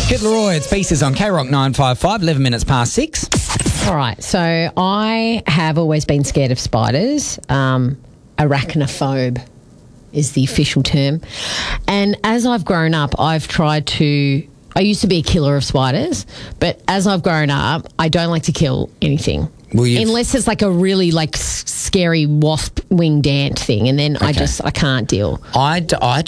Kid Leroy, it's Pieces on K-Rock 955, 11 minutes past 6. All right, so I have always been scared of spiders. Arachnophobe is the official term. And as I've grown up, I used to be a killer of spiders, but as I've grown up, I don't like to kill anything. Unless it's like a really scary wasp winged ant thing, and then I can't deal. I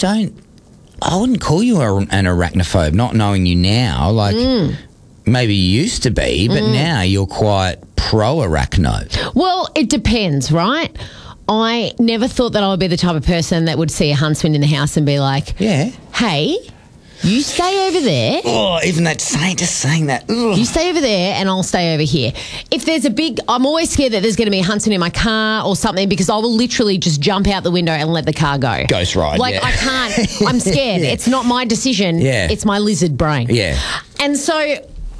wouldn't call you an arachnophobe, not knowing you now. Maybe you used to be, but now you're quite pro-arachno. Well, it depends, right? I never thought that I would be the type of person that would see a huntsman in the house and be like, yeah, hey, you stay over there. Oh, even just saying that. Ugh. You stay over there and I'll stay over here. If there's I'm always scared that there's going to be a huntsman in my car or something, because I will literally just jump out the window and let the car go. Ghost ride, I can't. I'm scared. Yeah. It's not my decision. Yeah. It's my lizard brain. Yeah. And so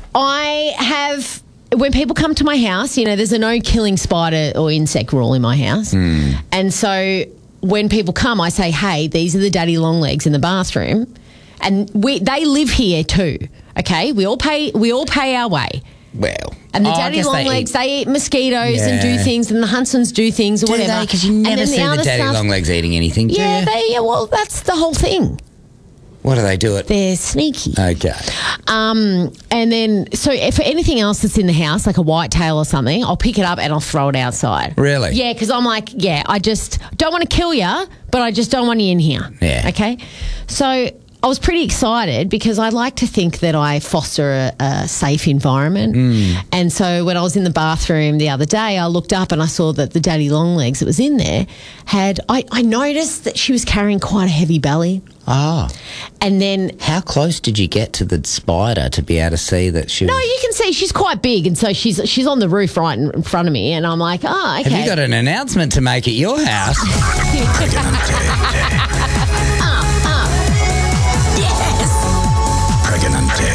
I have... When people come to my house, there's a no killing spider or insect rule in my house. And so when people come, I say, hey, these are the daddy long legs in the bathroom. And they live here too, okay? We all pay our way. Well, and the daddy long legs, they eat mosquitoes and do things, and the huntsmans do things or whatever. Because you never see the daddy long legs eating anything, do you? Well, that's the whole thing. What do they do? They're sneaky. Okay. And then, so for anything else that's in the house, like a whitetail or something, I'll pick it up and I'll throw it outside. Really? Yeah, because I'm like, I just don't want to kill you, but I just don't want you in here. Yeah. Okay? So I was pretty excited because I like to think that I foster a safe environment. And so when I was in the bathroom the other day, I looked up and I saw that the daddy long legs that was in there I noticed that she was carrying quite a heavy belly. Oh. And then... How close did you get to the spider to be able to see that she was... No, you can see she's quite big, and so she's on the roof right in front of me, and I'm like, oh, okay. Have you got an announcement to make at your house? Yes. Pregnante.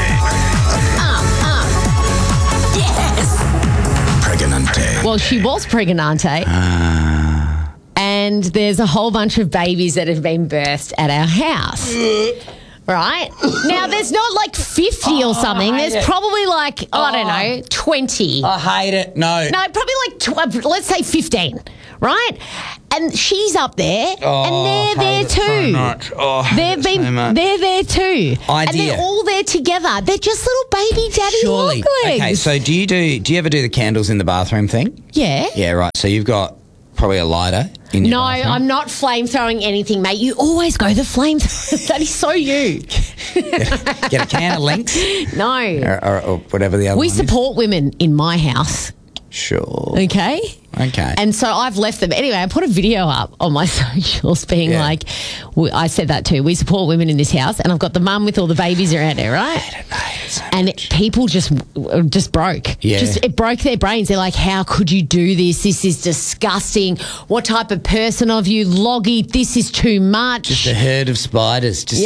Yes. Pregnante. Well, she was pregnante. And there's a whole bunch of babies that have been birthed at our house. Right? Now, there's not like 50 or something. There's probably like, I don't know, 20. I hate it. No. No, probably like, let's say 15, right? And she's up there, and they're there too. So much. They're there too. Idea. And they're all there together. They're just little baby daddy long legs. Okay, so do you ever do the candles in the bathroom thing? Yeah. Yeah, right. So you've got probably a lighter in your bathroom. No, I'm not flame throwing anything, mate. You always go the flame. That is so you. Get a can of Lynx? No. Or whatever the other one is. We support women in my house. Sure. Okay? Okay. And so I've left them. Anyway, I put a video up on my socials being like, I said that too. We support women in this house, and I've got the mum with all the babies around her, right? I don't know. So and people just broke. Yeah. It broke their brains. They're like, how could you do this? This is disgusting. What type of person of you? Loggy, this is too much. Just a herd of spiders. Just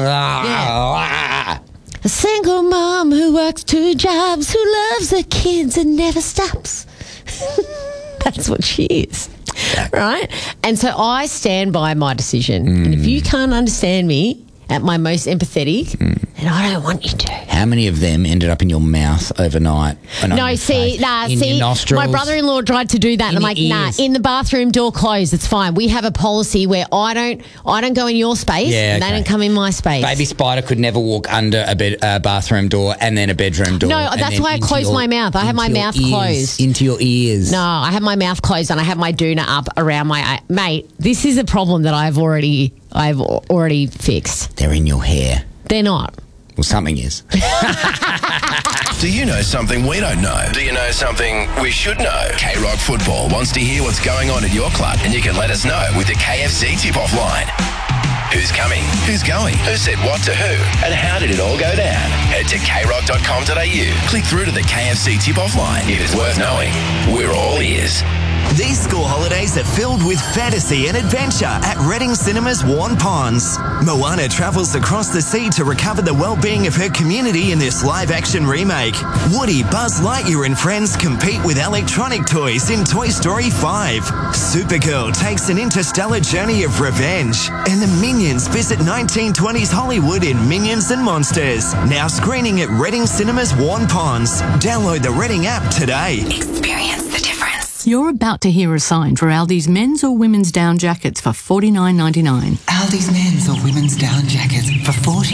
A single mom who works 2 jobs, who loves her kids and never stops. That's what she is, right? And so I stand by my decision. And if you can't understand me at my most empathetic, then I don't want you to. How many of them ended up in your mouth overnight? No, your nostrils? My brother-in-law tried to do that, and I'm like, nah, in the bathroom, door closed, it's fine. We have a policy where I don't go in your space, and they don't come in my space. Baby spider could never walk under a bathroom door and then a bedroom door. No, that's why I close my mouth. I have my mouth closed. Into your ears. No, I have my mouth closed, and I have my doona up around my... Mate, this is a problem that I've already fixed. They're in your hair. They're not. Well, something is. Do you know something we don't know? Do you know something we should know? K-Rock Football wants to hear what's going on at your club, and you can let us know with the KFC tip-off line. Who's coming? Who's going? Who said what to who? And how did it all go down? Head to krock.com.au. Click through to the KFC tip-off line. If it's worth knowing, we're all ears. These school holidays are filled with fantasy and adventure at Reading Cinemas Warn Ponds. Moana travels across the sea to recover the well-being of her community in this live-action remake. Woody, Buzz Lightyear and friends compete with electronic toys in Toy Story 5. Supergirl takes an interstellar journey of revenge. And the Minions visit 1920s Hollywood in Minions and Monsters. Now screening at Reading Cinemas Warn Ponds. Download the Reading app today. Experience the difference. You're about to hear a sign for Aldi's men's or women's down jackets for $49.99. Aldi's men's or women's down jackets for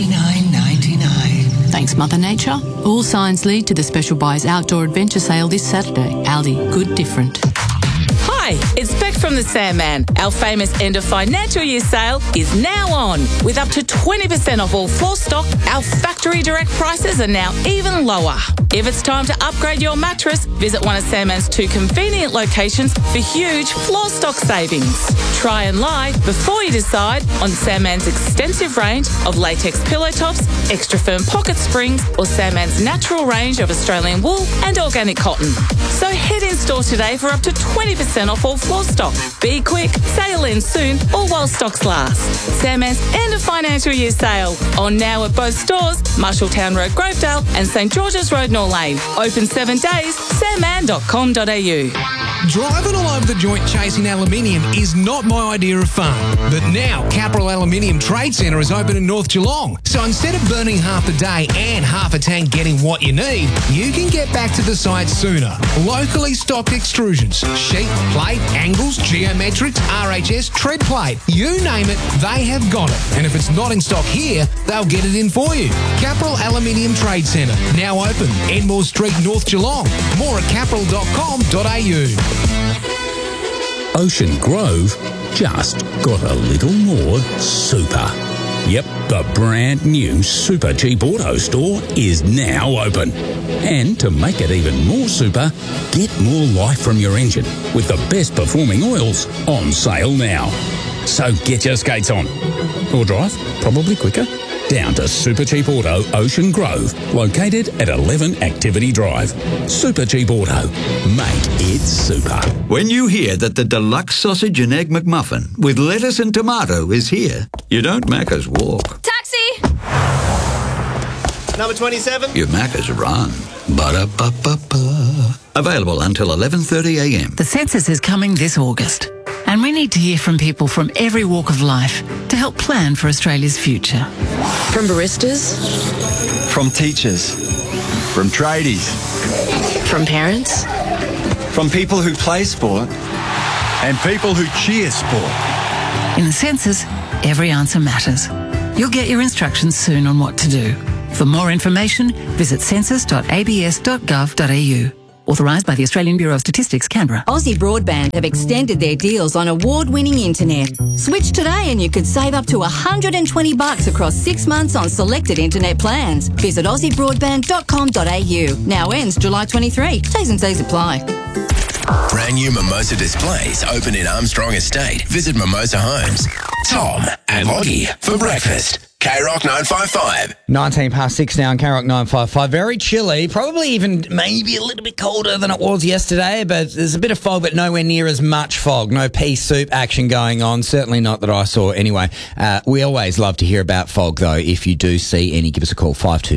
$49.99. Thanks, Mother Nature. All signs lead to the Special Buys Outdoor Adventure Sale this Saturday. Aldi, good different. Hi, it's Beck from the Sandman. Our famous end of financial year sale is now on. With up to 20% off all floor stock, our factory direct prices are now even lower. If it's time to upgrade your mattress, visit one of Sandman's 2 convenient locations for huge floor stock savings. Try and lie before you decide on Sandman's extensive range of latex pillow tops, extra firm pocket springs, or Sandman's natural range of Australian wool and organic cotton. So head in store today for up to 20% off all floor stock. Be quick, sale ends soon or while stocks last. Sandman's end of financial year sale. On now at both stores, Marshalltown Road, Grovedale and St George's Road, North Lane. Open 7 days, sandman.com.au. Driving all over the joint chasing aluminium is not my idea of fun. But now, Capral Aluminium Trade Centre is open in North Geelong. So instead of burning half a day and half a tank getting what you need, you can get back to the site sooner. Locally stocked extrusions, sheet, plate, angles, geometrics, RHS, tread plate, you name it, they have got it. And if it's not in stock here, they'll get it in for you. Capral Aluminium Trade Centre, now open, Enmore Street, North Geelong. More at capral.com.au. Ocean Grove just got a little more super. Yep, the brand new Super Cheap Auto store is now open. And to make it even more super, get more life from your engine with the best performing oils on sale now. So get your skates on. Or drive, probably quicker, down to Super Cheap Auto Ocean Grove, located at 11 Activity Drive. Super Cheap Auto. Make it super. When you hear that the deluxe sausage and egg McMuffin with lettuce and tomato is here, you don't Macca's walk. Taxi! Number 27. You Macca's run. Ba-da-ba-ba-ba. Available until 11:30am. The census is coming this August, and we need to hear from people from every walk of life to help plan for Australia's future. From baristas, From teachers. From tradies. from parents, From people who play sport. And people who cheer sport. In the census, every answer matters. You'll get your instructions soon on what to do. For more information, visit census.abs.gov.au. Authorised by the Australian Bureau of Statistics, Canberra. Aussie Broadband have extended their deals on award-winning internet. Switch today and you could save up to $120 across 6 months on selected internet plans. Visit aussiebroadband.com.au. Now ends July 23. T's and C's apply. Brand new Mimosa displays open in Armstrong Estate. Visit Mimosa Homes. Tom and Lottie for breakfast. K-Rock 955. 19 past 6 now on K-Rock 955. Very chilly, probably even maybe a little bit colder than it was yesterday, but there's a bit of fog, but nowhere near as much fog. No pea soup action going on, certainly not that I saw anyway. We always love to hear about fog, though. If you do see any, give us a call,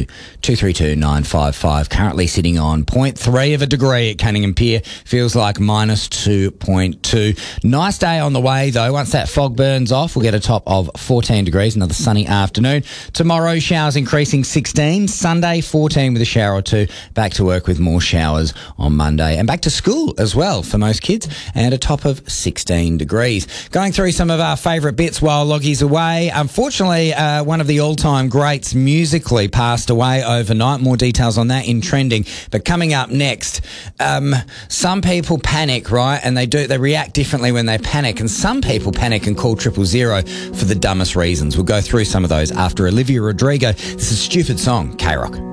52-232-955. Currently sitting on 0.3 of a degree at Cunningham Pier. Feels like minus 2.2. Nice day on the way, though. Once that fog burns off, we'll get a top of 14 degrees, another sunny afternoon. Tomorrow, showers increasing 16. Sunday, 14 with a shower or two. Back to work with more showers on Monday. And back to school as well for most kids. And a top of 16 degrees. Going through some of our favourite bits while Loggie's away. Unfortunately, one of the all-time greats musically passed away overnight. More details on that in trending. But coming up next, some people panic, right? And they react differently when they panic. And some people panic and call 000 for the dumbest reasons. We'll go through some of those after Olivia Rodrigo. This is Stupid Song, K-Rock.